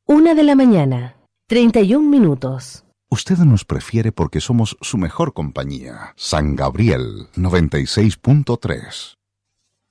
1:00 a.m, 31 minutos. Usted nos prefiere porque somos su mejor compañía. San Gabriel 96.3.